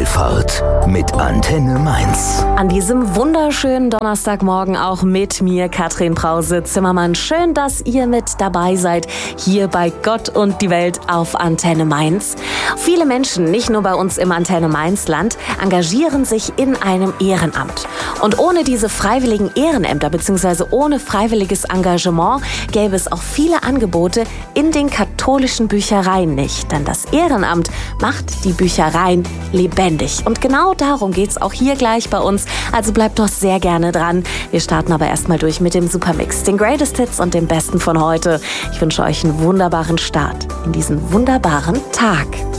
Himmelfahrt mit Antenne Mainz. An diesem wunderschönen Donnerstagmorgen auch mit mir, Katrin Brause-Zimmermann. Schön, dass ihr mit dabei seid, hier bei Gott und die Welt auf Antenne Mainz. Viele Menschen, nicht nur bei uns im Antenne Mainz-Land, engagieren sich in einem Ehrenamt. Und ohne diese freiwilligen Ehrenämter bzw. ohne freiwilliges Engagement gäbe es auch viele Angebote in den katholischen Büchereien nicht. Denn das Ehrenamt macht die Büchereien lebendig. Und genau darum geht es auch hier gleich bei uns. Also bleibt doch sehr gerne dran. Wir starten aber erstmal durch mit dem Supermix, den Greatest Hits und dem Besten von heute. Ich wünsche euch einen wunderbaren Start in diesen wunderbaren Tag.